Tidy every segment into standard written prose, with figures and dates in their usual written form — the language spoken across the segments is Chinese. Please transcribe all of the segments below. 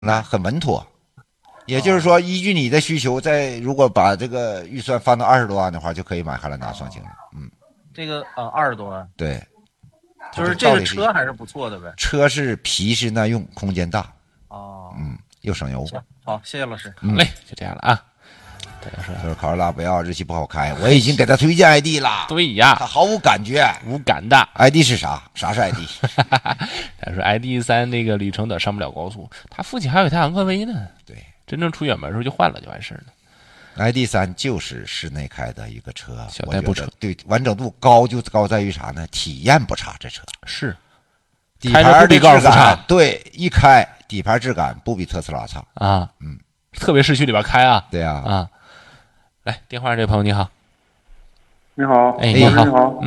那很稳妥。也就是说，依据你的需求，如果把这个预算放到20多万的话，就可以买汉兰达双擎了。 这个20多万， 对， 就是这个车还是不错的呗。 车是皮实耐用，空间大。又省油。 好，谢谢老师。 好嘞，就这样了啊。大家说， 就是卡罗拉不要，日期不好开，我已经给他推荐 ID 了。 对呀， 他毫无感觉， 无感的。 ID 是啥？啥是 ID？ 他说 ID3那个里程短上不了高速，他父亲还有一台昂科威呢。 对， 真正出远门的时候就换了就完事了。 ID3就是室内开的一个车， 小代步车。 对，完整度高就高在于啥呢？体验不差，这车是底盘的质感，对，一开底盘质感不比特斯拉差啊。特别市区里边开啊。 对啊。 来，电话上这位朋友你好。 你好， 你好， 你好，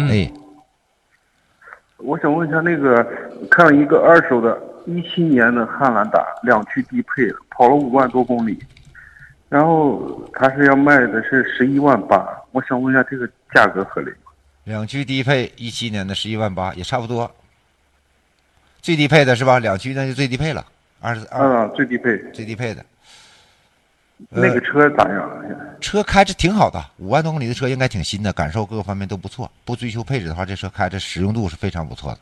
我想问一下，那个看了一个二手的17年的汉兰达2驱低配的，跑了5万多公里，然后他是要卖的是11万8，我想问一下这个价格合理吗 ？2驱低配17年的11万8也差不多，最低配的是吧？2驱那就最低配了最低配， 最低配的。 那个车咋样啊？ 车开着挺好的，5万多公里的车应该挺新的，感受各个方面都不错。不追求配置的话，这车开着实用度是非常不错的。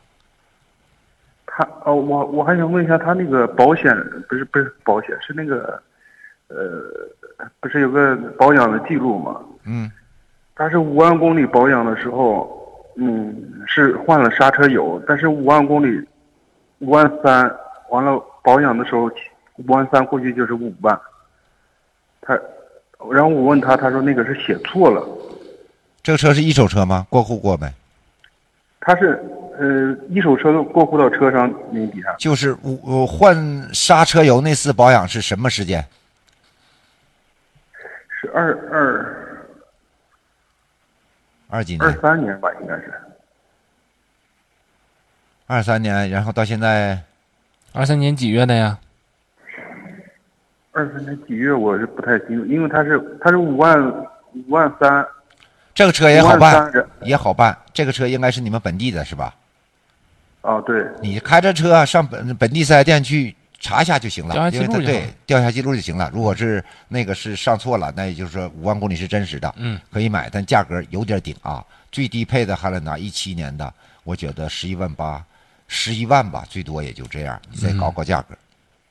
我还想问一下，他那个保险不是保险，是那个不是有个保养的记录吗？他是5万公里保养的时候，是换了刹车油，但是5万公里5万3，完了保养的时候5万3过去就是5万。然后我问他，他说那个是写错了。 这个车是一手车吗？过户过没？ 他是一手车过户到车上那底下。 就是换刹车油那次保养是什么时间？ 是二几年 ？23年吧，应该是。 23年，然后到现在。 23年几月的呀 ？23年几月我是不太清楚，因为他是5万3， 这个车也好办，这个车应该是你们本地的是吧？ 对。 你开着车上本地4S店去查一下就行了， 调下记录调下记录就行了。如果是那个是上错了，那也就是说5万公里是真实的，可以买，但价格有点顶啊。最低配的汉兰达17年的，我觉得11万8，11万吧，最多也就这样，你再搞搞价格。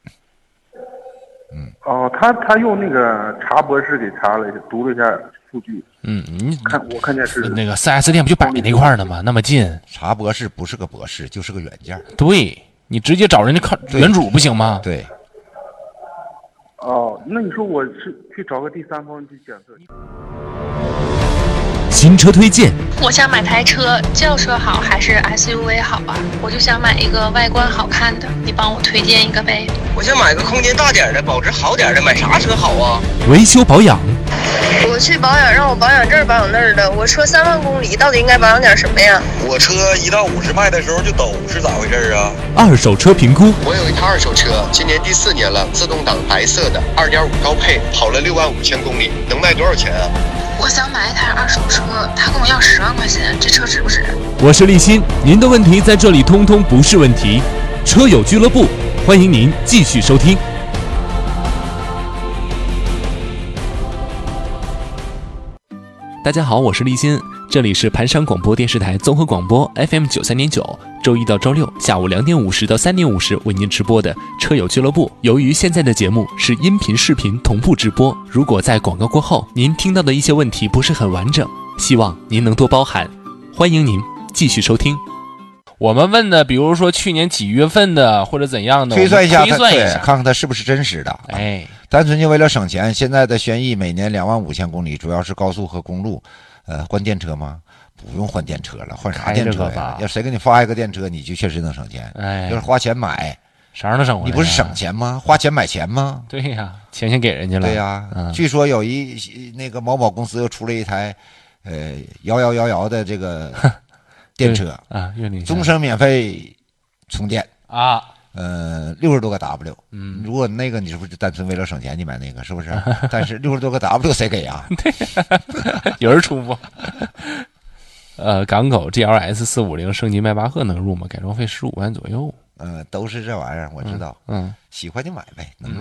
他用那个查博士给查了一下，读了一下数据。我看见是那个4S店不就摆那块呢吗？那么近。 查博士不是个博士，就是个软件。 对，你直接找人家原主不行吗？ 对。 那你说我是去找个第三方去检测？ 新车推荐， 我想买台车，轿车好还是 SUV 好啊？我就想买一个外观好看的，你帮我推荐一个呗。 我想买个空间大点的，保值好点的，买啥车好啊？ 维修保养， 我去保养，让我保养这儿保养那儿的。我车3万公里，到底应该保养点什么呀？ 我车1到50迈的时候就抖，是咋回事啊？ 二手车评估， 我有一台二手车，今年第4年了，自动挡白色的，2.5高配，跑了6万5千公里，能卖多少钱啊？ 我想买一台二手车，他跟我要10万块钱，这车值不值？ 我是立新，您的问题在这里通通不是问题。车友俱乐部，欢迎您继续收听。大家好，我是立新，这里是盘山广播电视台综合广播 FM 93.9，周一到周六下午2点50到3点50为您直播的车友俱乐部。由于现在的节目是音频视频同步直播，如果在广告过后您听到的一些问题不是很完整，希望您能多包涵，欢迎您继续收听。 我们问的比如说去年几月份的或者怎样的， 推算一下看看它是不是真实的。单纯就为了省钱，现在的轩逸每年2万5千公里，主要是高速和公路。换电车吗？不用换电车了，换啥电车呀？要谁给你发一个电车，你就确实能省钱。要是花钱买， 啥能省回来？ 你不是省钱吗？花钱买钱吗？ 对呀，钱先给人家了。 对呀，据说有那个某某公司又出了一台，1111的这个电车啊， 终身免费充电啊。 60多个 W， 如果那个你是不是单纯为了省钱你买那个是不是？但是60多个 W 谁给呀？ 有人出不？港口 GLS 450升级迈巴赫能入吗？改装费15万左右。 都是这玩意儿，我知道。喜欢就买呗，能